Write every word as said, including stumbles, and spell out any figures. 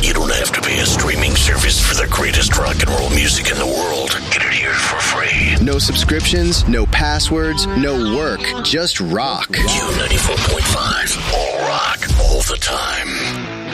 You don't have to pay a streaming service for the greatest rock and roll music in the world. Get it here for free. No subscriptions, no passwords, no work. Just rock. Q ninety-four point five. All rock, all the time.